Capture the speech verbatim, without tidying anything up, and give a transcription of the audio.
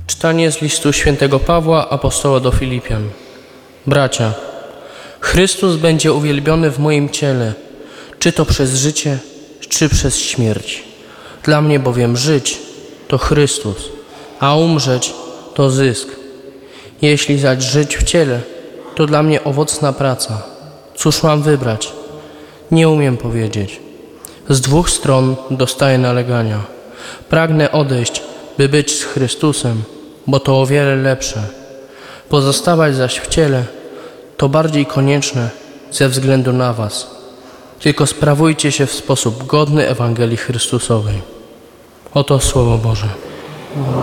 Czytanie z listu świętego Pawła, apostoła do Filipian. Bracia, Chrystus będzie uwielbiony w moim ciele, czy to przez życie, czy przez śmierć. Dla mnie bowiem żyć to Chrystus, a umrzeć to zysk. Jeśli zaś żyć w ciele, to dla mnie owocna praca. Cóż mam wybrać? Nie umiem powiedzieć. Z dwóch stron dostaję nalegania. Pragnę odejść, by być z Chrystusem, bo to o wiele lepsze. Pozostawać zaś w ciele to bardziej konieczne ze względu na was. Tylko sprawujcie się w sposób godny Ewangelii Chrystusowej. Oto Słowo Boże.